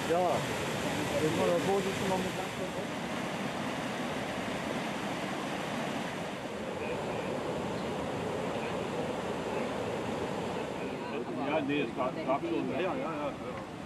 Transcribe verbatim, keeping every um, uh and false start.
Ja, jetzt mal der Vorsitzende noch mit langsam. Ja, nee, es gab, gab schon. Ja, ja, ja. ja.